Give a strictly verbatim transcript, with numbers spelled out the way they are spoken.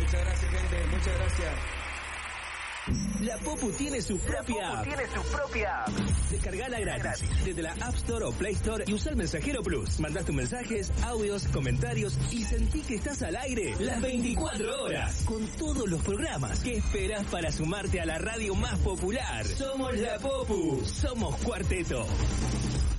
Muchas gracias, gente. Muchas gracias. La Popu tiene su propia app. tiene su propia app. Descargala gratis desde la App Store o Play Store y usa el Mensajero Plus. Mandás tus mensajes, audios, comentarios y sentí que estás al aire las veinticuatro horas con todos los programas. ¿Qué esperas para sumarte a la radio más popular? Somos La Popu. Somos Cuarteto.